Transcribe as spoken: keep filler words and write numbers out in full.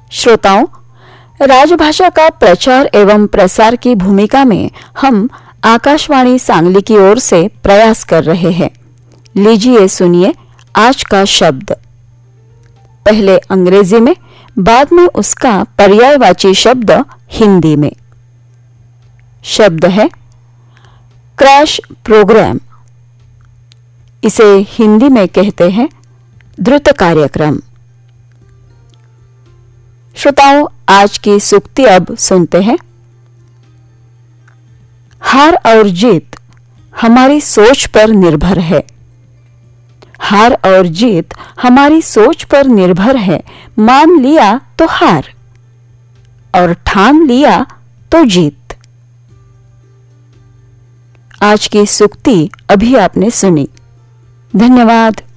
श्रोताओं, राजभाषा का प्रचार एवं प्रसार की भूमिका में हम आकाशवाणी सांगली की ओर से प्रयास कर रहे हैं। लीजिए सुनिए आज का शब्द। पहले अंग्रेजी में, बाद में उसका पर्यायवाची शब्द हिंदी में। शब्द है क्रैश प्रोग्राम। इसे हिंदी में कहते हैं द्रुत कार्यक्रम। श्रोताओं, आज की सूक्ति अब सुनते हैं। हार और जीत हमारी सोच पर निर्भर है। हार और जीत हमारी सोच पर निर्भर है। मान लिया तो हार और ठान लिया तो जीत। आज की सूक्ति अभी आपने सुनी। धन्यवाद।